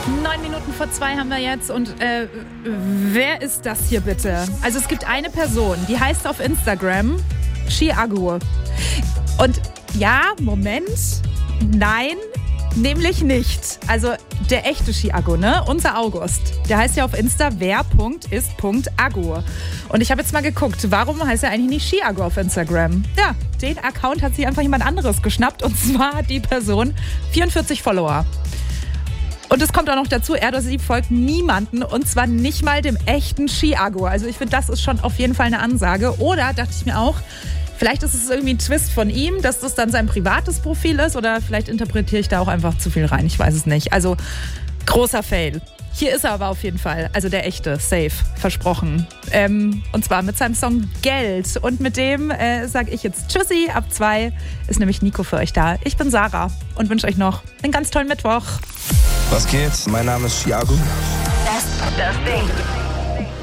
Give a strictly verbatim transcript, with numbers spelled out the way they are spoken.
Neun Minuten vor zwei haben wir jetzt und äh, wer ist das hier bitte? Also es gibt eine Person, die heißt auf Instagram Chiago. Und ja, Moment, nein, nämlich nicht. Also der echte Chiago, ne? Unser August. Der heißt ja auf Insta wer.ist.ago. Und ich habe jetzt mal geguckt, warum heißt er eigentlich nicht Chiago auf Instagram? Ja, den Account hat sich einfach jemand anderes geschnappt und zwar hat die Person vierundvierzig Follower. Und es kommt auch noch dazu, er oder sie folgt niemanden und zwar nicht mal dem echten Chiago. Also ich finde, das ist schon auf jeden Fall eine Ansage. Oder, dachte ich mir auch, vielleicht ist es irgendwie ein Twist von ihm, dass das dann sein privates Profil ist oder vielleicht interpretiere ich da auch einfach zu viel rein. Ich weiß es nicht. Also großer Fail. Hier ist er aber auf jeden Fall, also der echte, safe, versprochen. Ähm, und zwar mit seinem Song Geld. Und mit dem äh, sage ich jetzt Tschüssi, ab zwei ist nämlich Nico für euch da. Ich bin Sarah und wünsche euch noch einen ganz tollen Mittwoch. Was geht? Mein Name ist Chiago. Das, das Ding.